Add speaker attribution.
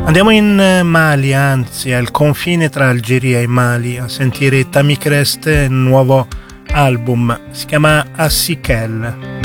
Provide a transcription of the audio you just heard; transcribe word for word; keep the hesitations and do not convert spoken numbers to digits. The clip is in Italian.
Speaker 1: Andiamo in Mali, anzi al confine tra Algeria e Mali, a sentire Tammy Crest, il nuovo album, si chiama Assikel.